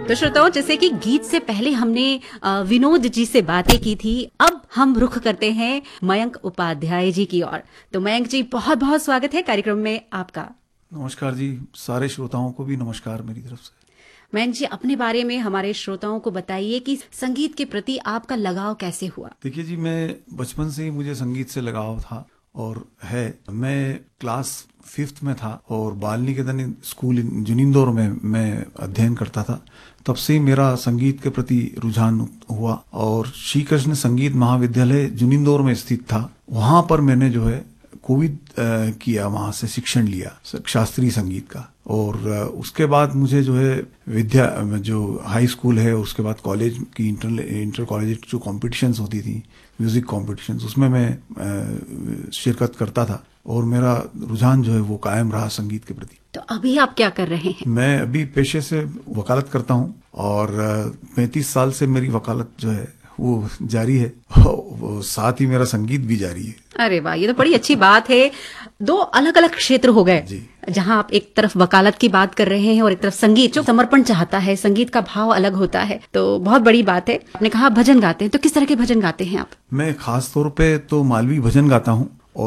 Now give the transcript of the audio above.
तो श्रोताओं, जैसे कि गीत से पहले हमने विनोद जी से बातें की थी, अब हम रुख करते हैं मयंक उपाध्याय जी की ओर। तो मयंक जी, बहुत बहुत स्वागत है कार्यक्रम में आपका। नमस्कार जी, सारे श्रोताओं को भी नमस्कार मेरी तरफ से। मयंक जी, अपने बारे में हमारे श्रोताओं को बताइए कि संगीत के प्रति आपका लगाव कैसे हुआ। देखिए जी, मैं बचपन से ही मुझे संगीत से लगाव था और है। मैं क्लास 5th में था और बाल निकेतन स्कूल जुनिंदौर में मैं अध्ययन करता था। तब से ही मेरा संगीत के प्रति रुझान हुआ और श्री कृष्ण संगीत महाविद्यालय जुनिंदौर में स्थित था। वहां पर मैंने जो है कोविद किया, वहां से शिक्षण लिया शास्त्रीय संगीत का। और उसके बाद मुझे जो है विद्या जो हाई स्कूल है, उसके बाद कॉलेज की इंटर कॉलेज जो कॉम्पिटिशन्स होती थी, म्यूजिक कॉम्पिटिशन्स, उसमें मैं शिरकत करता था और मेरा रुझान जो है वो कायम रहा संगीत के प्रति। तो अभी आप क्या कर रहे हैं? मैं अभी पेशे से वकालत करता हूँ और 35 साल से मेरी वकालत जो है वो जारी है, साथ ही मेरा संगीत भी जारी है। अरे वाह, ये तो बड़ी अच्छी बात है। दो अलग अलग क्षेत्र हो गए, जहां आप एक तरफ वकालत की बात कर रहे हैं और एक तरफ संगीत, जो समर्पण चाहता है, संगीत का भाव अलग होता है, तो बहुत बड़ी बात है। आपने कहा भजन गाते हैं, तो किस तरह के भजन गाते हैं आप? मैं खास तौर पे तो मालवी भजन गाता हूँ